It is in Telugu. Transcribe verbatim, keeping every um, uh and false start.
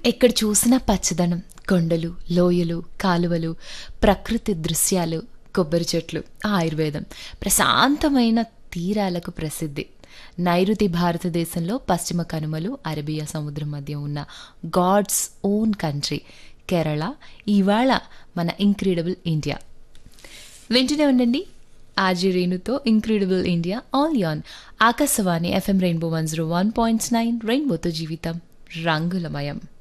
ఎక్కడ చూసినా పచ్చదనం, కొండలు, లోయలు, కాలువలు, ప్రకృతి దృశ్యాలు, కొబ్బరి చెట్లు, ఆయుర్వేదం, ప్రశాంతమైన తీరాలకు ప్రసిద్ధి. నైరుతి భారతదేశంలో పశ్చిమ కనుమలు, అరేబియా సముద్రం మధ్య ఉన్న గాడ్స్ ఓన్ కంట్రీ కేరళ ఇవాళ మన ఇంక్రెడిబుల్ ఇండియా. వింటూనే ఉండండి RG రేణుతో incredible India all an Akashvani FM rainbow one zero one point nine రెయిన్బోతో జీవితం రంగులమయం.